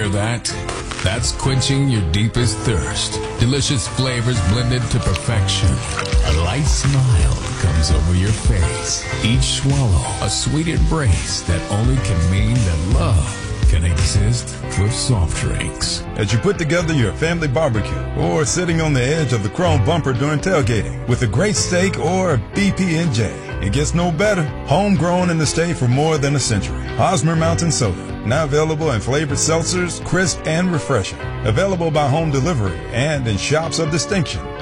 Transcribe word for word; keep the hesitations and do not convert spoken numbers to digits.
hear that? That's quenching your deepest thirst. Delicious flavors blended to perfection. A light smile comes over your face. Each swallow, a sweet embrace that only can mean that love can exist with soft drinks. As you put together your family barbecue or sitting on the edge of the chrome bumper during tailgating with a great steak or a B P and J, it gets no better. Homegrown in the state for more than a century. Hosmer Mountain Soda, now available in flavored seltzers, crisp and refreshing. Available by home delivery and in shops of distinction.